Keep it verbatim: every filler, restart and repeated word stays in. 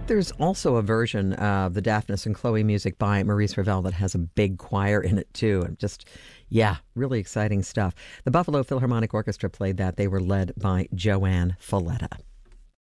There's also a version of the Daphnis and Chloe music by Maurice Ravel that has a big choir in it, too. And just, yeah, really exciting stuff. The Buffalo Philharmonic Orchestra played that. They were led by Joanne Falletta.